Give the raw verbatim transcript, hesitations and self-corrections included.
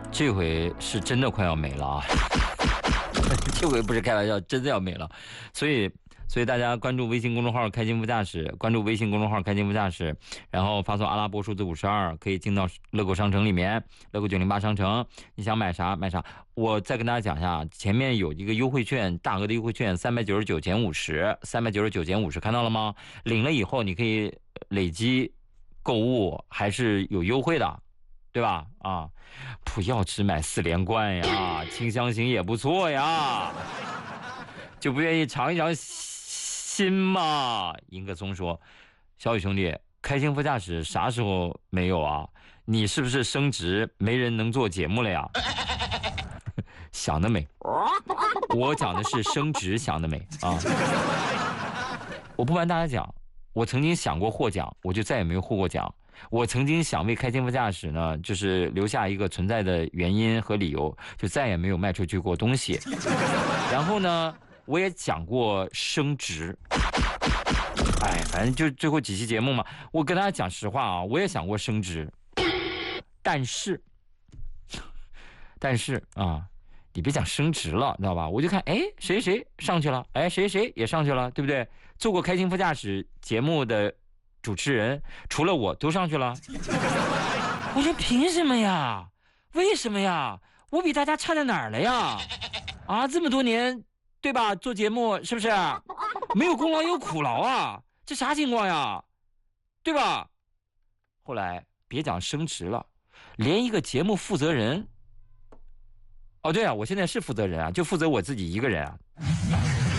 这回是真的快要没了啊！这回不是开玩笑，真的要没了。所以，所以大家关注微信公众号“开心副驾驶”，关注微信公众号“开心副驾驶”，然后发送阿拉伯数字五十二，可以进到乐购商城里面，乐购九零八商城，你想买啥买啥。我再跟大家讲一下，前面有一个优惠券，大额的优惠券，三百九十九减五十，三百九十九减五十，看到了吗？领了以后，你可以累积购物，还是有优惠的。对吧？啊，不要只买四连冠呀，清香型也不错呀，就不愿意尝一尝新嘛？尹克松说：“小雨兄弟，开心副驾驶啥时候没有啊？你是不是升职没人能做节目了呀？”想得美！我讲的是升职，想得美啊！我不瞒大家讲，我曾经想过获奖，我就再也没有获过奖。我曾经想为开心副驾驶呢，就是留下一个存在的原因和理由，就再也没有卖出去过东西。然后呢，我也讲过升职，哎，反正就最后几期节目嘛，我跟大家讲实话啊，我也想过升职，但是，但是啊，你别讲升职了，知道吧？我就看，哎，谁谁上去了，哎，谁谁也上去了，对不对？做过开心副驾驶节目的主持人除了我都上去了，我说凭什么呀？为什么呀？我比大家差在哪儿了呀？啊，这么多年，对吧？做节目是不是没有功劳有苦劳啊？这啥情况呀？对吧？后来别讲升职了，连一个节目负责人，哦对啊，我现在是负责人啊，就负责我自己一个人啊。